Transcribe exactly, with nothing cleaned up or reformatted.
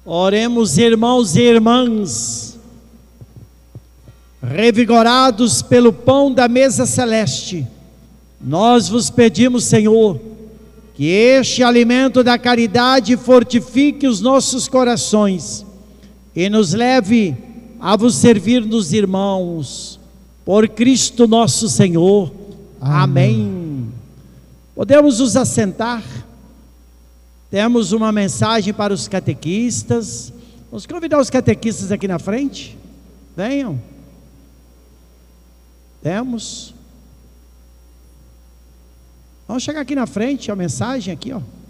Oremos, irmãos e irmãs, revigorados pelo pão da mesa celeste, nós vos pedimos, Senhor, que este alimento da caridade fortifique os nossos corações e nos leve a vos servir nos irmãos, por Cristo nosso Senhor. Amém. Amém. Podemos nos assentar. Temos uma mensagem para os catequistas. Vamos convidar os catequistas aqui na frente. Venham. Temos. Vamos chegar aqui na frente, a mensagem aqui, ó.